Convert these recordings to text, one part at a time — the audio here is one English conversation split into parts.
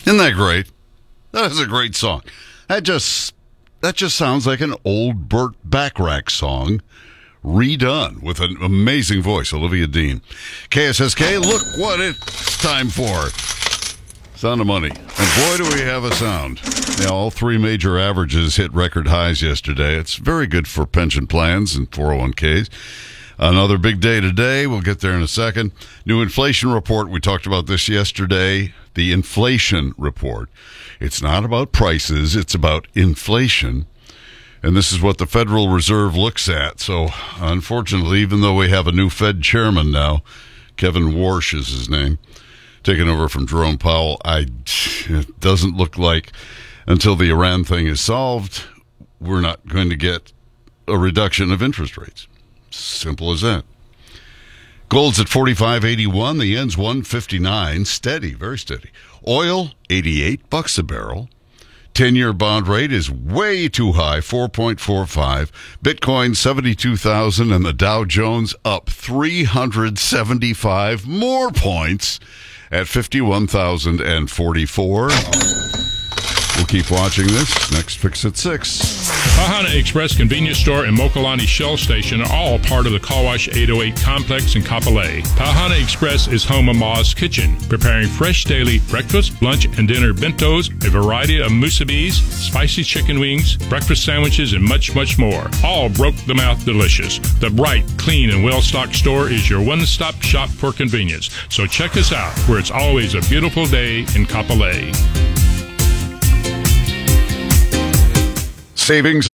Isn't that great? That is a great song. That just sounds like an old Burt Bacharach song redone with an amazing voice, Olivia Dean. KSSK, look what it's time for. Sound of Money. And boy, do we have a sound. Yeah, all three major averages hit record highs yesterday. It's very good for pension plans and 401ks. Another big day today. We'll get there in a second. New inflation report. We talked about this yesterday. The inflation report. It's not about prices. It's about inflation. And this is what the Federal Reserve looks at. So, unfortunately, even though we have a new Fed chairman now, Kevin Warsh is his name, taking over from Jerome Powell, it doesn't look like until the Iran thing is solved, we're not going to get a reduction of interest rates. Simple as that. Gold's at $45.81. The yen's $159. Steady, very steady. Oil, $88 a barrel. 10-year bond rate is way too high, 4.45. Bitcoin, 72,000, and the Dow Jones up 375 more points at 51,044. We'll keep watching this. Next Fix at 6. Pahana Express Convenience Store and Mokalani Shell Station are all part of the Kawash 808 complex in Kapolei. Pahana Express is home of Ma's Kitchen, preparing fresh daily breakfast, lunch, and dinner bentos, a variety of musubis, spicy chicken wings, breakfast sandwiches, and much, much more. All broke-the-mouth delicious. The bright, clean, and well-stocked store is your one-stop shop for convenience. So check us out, where it's always a beautiful day in Kapolei. Savings.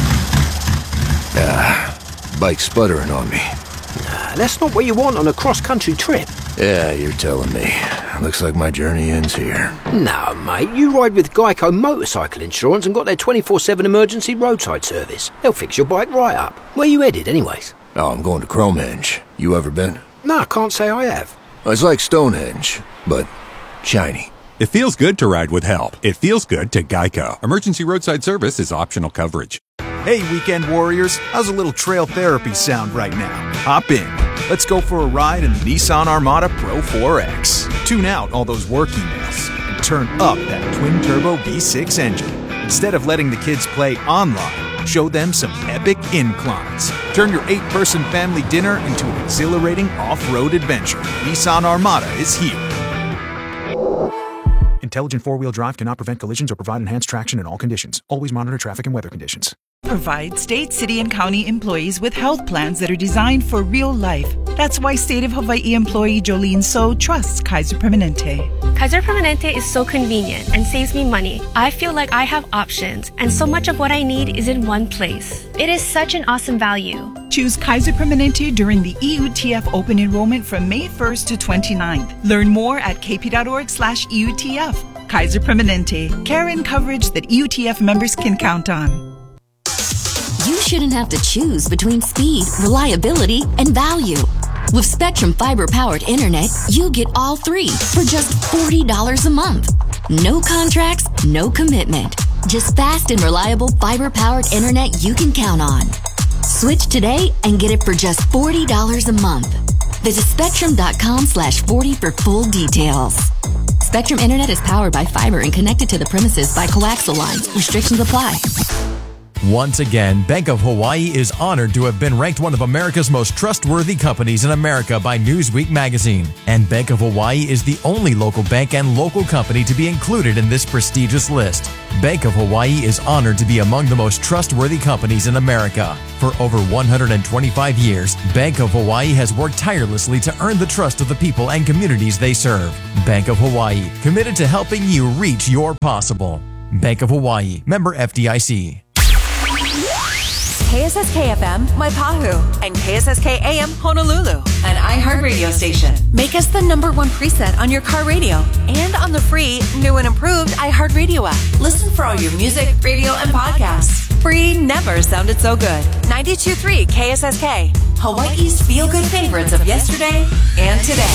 Bike's sputtering on me. That's not what you want on a cross-country trip. Yeah, you're telling me. Looks like my journey ends here. No, mate, you ride with Geico Motorcycle Insurance and got their 24/7 emergency roadside service. They'll fix your bike right up. Where you headed, anyways? Oh, I'm going to Cromenge. You ever been? No, I can't say I have. It's like Stonehenge, but shiny. It feels good to ride with help. It feels good to Geico. Emergency roadside service is optional coverage. Hey, weekend warriors, how's a little trail therapy sound right now? Hop in. Let's go for a ride in the Nissan Armada Pro 4X. Tune out all those work emails and turn up that twin-turbo V6 engine. Instead of letting the kids play online, show them some epic inclines. Turn your 8-person family dinner into an exhilarating off-road adventure. Nissan Armada is here. Intelligent four-wheel drive cannot prevent collisions or provide enhanced traction in all conditions. Always monitor traffic and weather conditions. Provide state, city, and county employees with health plans that are designed for real life. That's why State of Hawaii employee Jolene So trusts Kaiser Permanente. Kaiser Permanente is so convenient and saves me money. I feel like I have options, and so much of what I need is in one place. It is such an awesome value. Choose Kaiser Permanente during the EUTF open enrollment from May 1st to 29th. Learn more at kp.org/EUTF. Kaiser Permanente. Care and coverage that EUTF members can count on. You shouldn't have to choose between speed, reliability, and value. With Spectrum Fiber-powered internet, you get all three for just $40 a month. No contracts, no commitment. Just fast and reliable fiber-powered internet you can count on. Switch today and get it for just $40 a month. Visit spectrum.com/40 for full details. Spectrum Internet is powered by fiber and connected to the premises by coaxial lines. Restrictions apply. Once again, Bank of Hawaii is honored to have been ranked one of America's most trustworthy companies in America by Newsweek magazine. And Bank of Hawaii is the only local bank and local company to be included in this prestigious list. Bank of Hawaii is honored to be among the most trustworthy companies in America. For over 125 years, Bank of Hawaii has worked tirelessly to earn the trust of the people and communities they serve. Bank of Hawaii, committed to helping you reach your possible. Bank of Hawaii, member FDIC. KSSK FM, Maipahu, and KSSK AM, Honolulu, an iHeartRadio station. Make us the #1 preset on your car radio and on the free, new and improved iHeartRadio app. Listen for all your music, radio, and podcasts. Free never sounded so good. 92.3 KSSK, Hawaii's feel-good favorites of yesterday and today.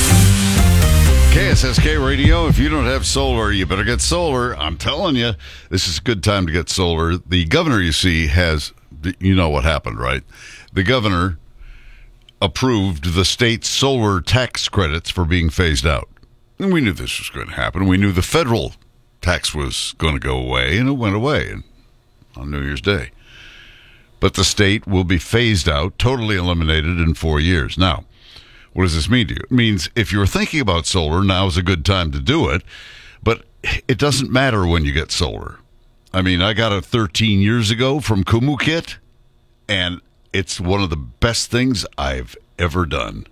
KSSK Radio, if you don't have solar, you better get solar. I'm telling you, this is a good time to get solar. The governor, you see, you know what happened, right? The governor approved the state's solar tax credits for being phased out. And we knew this was going to happen. We knew the federal tax was going to go away, and it went away on New Year's Day. But the state will be phased out, totally eliminated in 4 years. Now, what does this mean to you? It means if you're thinking about solar, now is a good time to do it, but it doesn't matter when you get solar. I mean, I got it 13 years ago from Kumukit, and it's one of the best things I've ever done.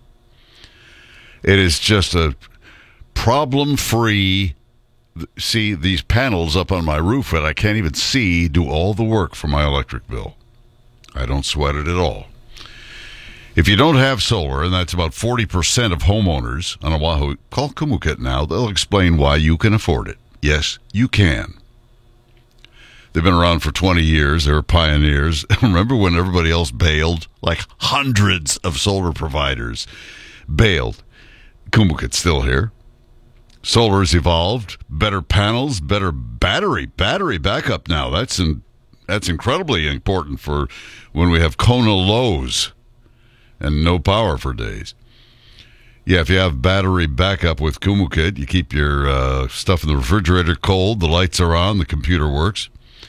It is just a problem-free. See, these panels up on my roof that I can't even see do all the work for my electric bill. I don't sweat it at all. If you don't have solar, and that's about 40% of homeowners on Oahu, call Kumukit now. They'll explain why you can afford it. Yes, you can. They've been around for 20 years. They're pioneers. Remember when everybody else bailed? Like hundreds of solar providers bailed. Kumukit's still here. Solar's evolved. Better panels, better battery backup now. That's incredibly important for when we have Kona lows and no power for days. Yeah, if you have battery backup with Kumukit, you keep your stuff in the refrigerator cold, the lights are on, the computer works.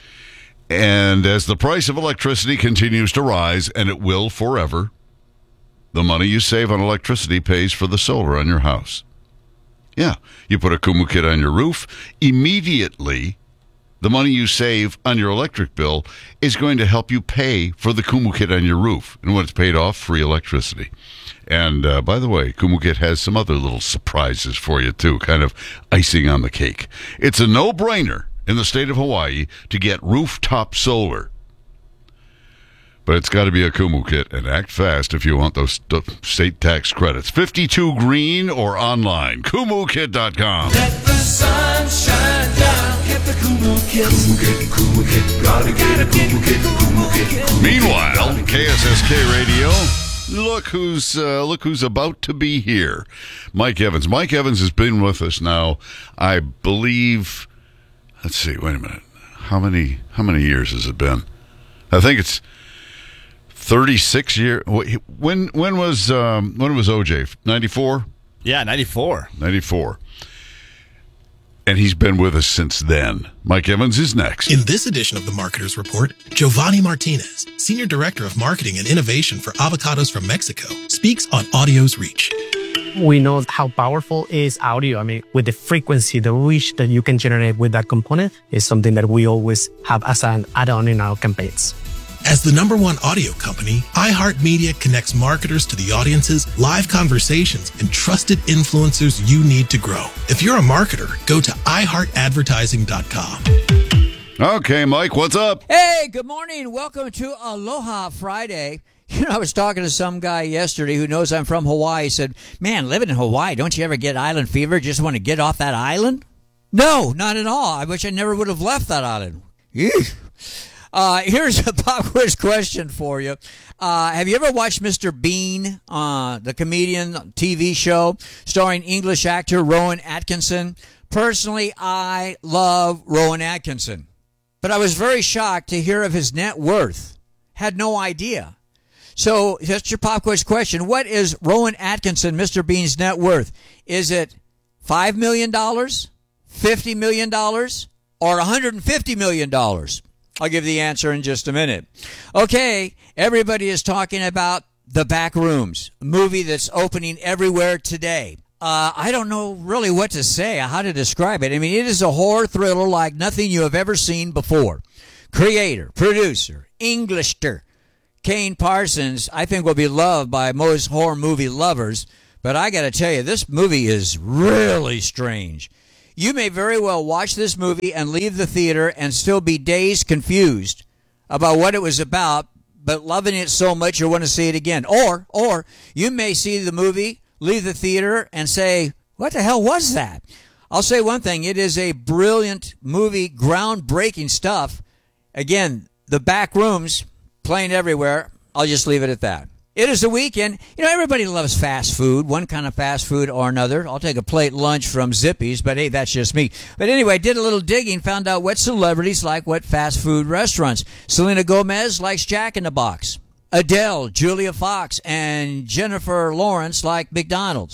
And as the price of electricity continues to rise, and it will forever, the money you save on electricity pays for the solar on your house. Yeah, you put a Kumukit on your roof, immediately the money you save on your electric bill is going to help you pay for the Kumukit on your roof. And when it's paid off, free electricity. And by the way, Kumukit has some other little surprises for you, too, kind of icing on the cake. It's a no-brainer in the state of Hawaii to get rooftop solar. But it's got to be a Kumukit, and act fast if you want those state tax credits. 52 green or online. Kumukit.com. Let the sun shine down. Get the Kumukit. Kumukit. Gotta get a Kumukit. Meanwhile, KSSK Radio, look who's about to be here. Mike Evans. Mike Evans has been with us now, I believe. Let's see. Wait a minute. How many years has it been? I think it's 36 years. When was OJ? 94? Yeah, 94. 94. And he's been with us since then. Mike Evans is next. In this edition of the Marketer's Report, Giovanni Martinez, Senior Director of Marketing and Innovation for Avocados from Mexico, speaks on audio's reach. We know how powerful is audio. I mean, with the frequency, the reach that you can generate with that component is something that we always have as an add-on in our campaigns. As the #1 audio company, iHeartMedia connects marketers to the audiences, live conversations, and trusted influencers you need to grow. If you're a marketer, go to iHeartAdvertising.com. Okay, Mike, what's up? Hey, good morning. Welcome to Aloha Friday. You know, I was talking to some guy yesterday who knows I'm from Hawaii. He said, man, living in Hawaii, don't you ever get island fever? Just want to get off that island? No, not at all. I wish I never would have left that island. Here's a pop quiz question for you. Have you ever watched Mr. Bean, the comedian TV show starring English actor Rowan Atkinson? Personally, I love Rowan Atkinson, but I was very shocked to hear of his net worth. Had no idea. So that's your pop quiz question. What is Rowan Atkinson, Mr. Bean's net worth? Is it $5 million, $50 million, or $150 million? I'll give the answer in just a minute. Okay, everybody is talking about The Back Rooms, a movie that's opening everywhere today. I don't know really what to say, how to describe it. I mean, it is a horror thriller like nothing you have ever seen before. Creator, producer, Englishter, Kane Parsons, I think will be loved by most horror movie lovers. But I got to tell you, this movie is really strange. You may very well watch this movie and leave the theater and still be dazed, confused about what it was about, but loving it so much you want to see it again. Or you may see the movie, leave the theater, and say, what the hell was that? I'll say one thing. It is a brilliant movie, groundbreaking stuff. Again, The Back Rooms, playing everywhere. I'll just leave it at that. It is the weekend. You know, everybody loves fast food, one kind of fast food or another. I'll take a plate lunch from Zippy's, but hey, that's just me. But anyway, I did a little digging, found out what celebrities like what fast food restaurants. Selena Gomez likes Jack in the Box. Adele, Julia Fox, and Jennifer Lawrence like McDonald's.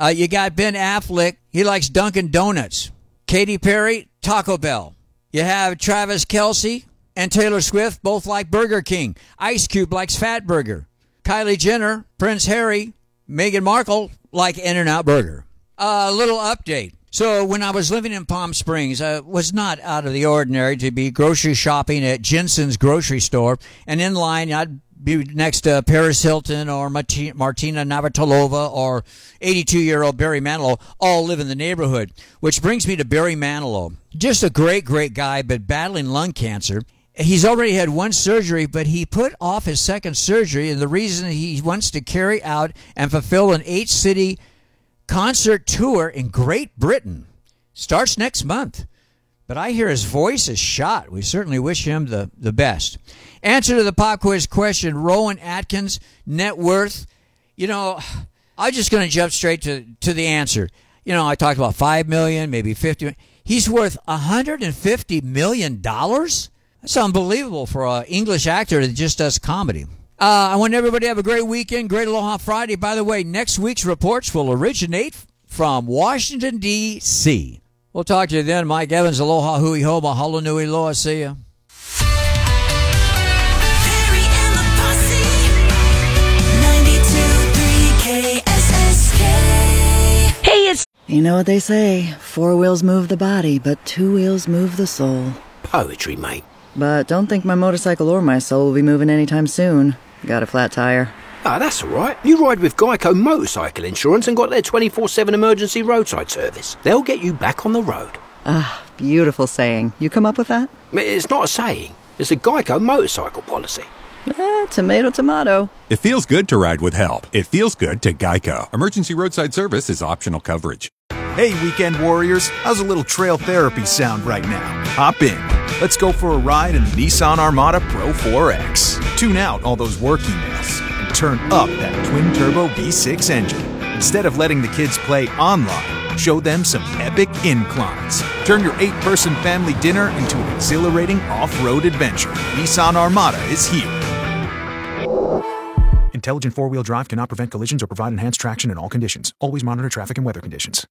You got Ben Affleck. He likes Dunkin' Donuts. Katy Perry, Taco Bell. You have Travis Kelce and Taylor Swift, both like Burger King. Ice Cube likes Fatburger. Kylie Jenner, Prince Harry, Meghan Markle like In-N-Out Burger. A little update. So when I was living in Palm Springs, it was not out of the ordinary to be grocery shopping at Jensen's grocery store. And in line, I'd be next to Paris Hilton or Martina Navratilova or 82-year-old Barry Manilow, all live in the neighborhood. Which brings me to Barry Manilow. Just a great, great guy, but battling lung cancer. He's already had one surgery, but he put off his second surgery, and the reason he wants to carry out and fulfill an 8-city concert tour in Great Britain. Starts next month. But I hear his voice is shot. We certainly wish him the best. Answer to the pop quiz question, Rowan Atkins, net worth. I'm just going to jump straight to the answer. I talked about $5 million, maybe $50 million. He's worth $150 million? That's unbelievable for an English actor that just does comedy. I want everybody to have a great weekend, great Aloha Friday. By the way, next week's reports will originate from Washington, D.C. We'll talk to you then. Mike Evans, aloha, hui ho, mahalo nui loa. See ya. Hey, it's... You know what they say, 4 wheels move the body, but 2 wheels move the soul. Poetry, mate. But don't think my motorcycle or my soul will be moving anytime soon. Got a flat tire. Ah, that's all right. You ride with Geico Motorcycle Insurance and got their 24/7 emergency roadside service. They'll get you back on the road. Ah, beautiful saying. You come up with that? It's not a saying. It's a Geico motorcycle policy. Tomato, tomato. It feels good to ride with help. It feels good to Geico. Emergency roadside service is optional coverage. Hey, weekend warriors, how's a little trail therapy sound right now? Hop in. Let's go for a ride in the Nissan Armada Pro 4X. Tune out all those work emails and turn up that twin-turbo V6 engine. Instead of letting the kids play online, show them some epic inclines. Turn your 8-person family dinner into an exhilarating off-road adventure. Nissan Armada is here. Intelligent four-wheel drive cannot prevent collisions or provide enhanced traction in all conditions. Always monitor traffic and weather conditions.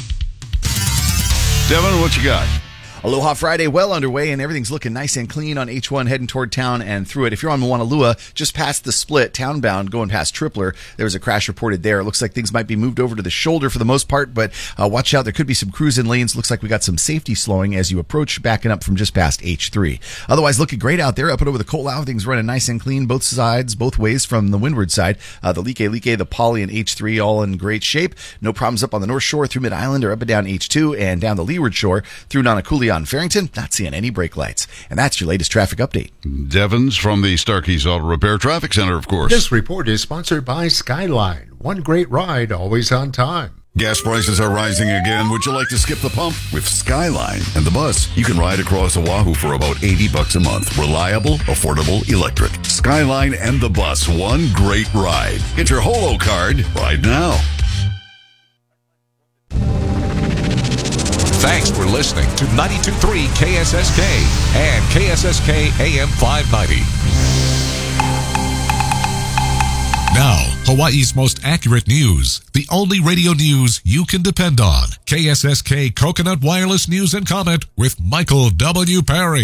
Devin, what you got? Aloha Friday well underway, and everything's looking nice and clean on H1 heading toward town and through it. If you're on Moanalua, just past the split, townbound, going past Tripler, there was a crash reported there. It looks like things might be moved over to the shoulder for the most part, but watch out. There could be some cruising lanes. Looks like we got some safety slowing as you approach, backing up from just past H3. Otherwise, looking great out there. Up and over the Ko'olau, everything's running nice and clean, both sides, both ways from the windward side. The Like, the Poly, and H3 all in great shape. No problems up on the North Shore through Mid-Island or up and down H2 and down the Leeward Shore through Nanakuli on Farrington. Not seeing any brake lights. And that's your latest traffic update. Devins from the Starkey's Auto Repair Traffic Center, of course. This report is sponsored by Skyline. One great ride, always on time. Gas prices are rising again. Would you like to skip the pump? With Skyline and the bus, you can ride across Oahu for about $80 a month. Reliable, affordable, electric. Skyline and the bus, one great ride. Get your Holo card right now. Thanks for listening to 92.3 KSSK and KSSK AM 590. Now, Hawaii's most accurate news. The only radio news you can depend on. KSSK Coconut Wireless News and Comment with Michael W. Perry.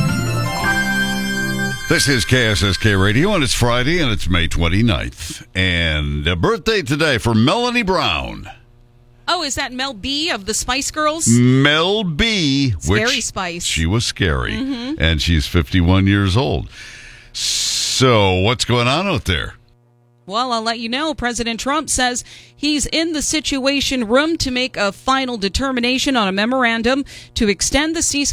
This is KSSK Radio, and it's Friday, and it's May 29th. And a birthday today for Melanie Brown. Oh, is that Mel B of the Spice Girls? Mel B. Scary Spice. She was scary. And she's 51 years old. So what's going on out there? Well, I'll let you know. President Trump says he's in the Situation Room to make a final determination on a memorandum to extend the ceasefire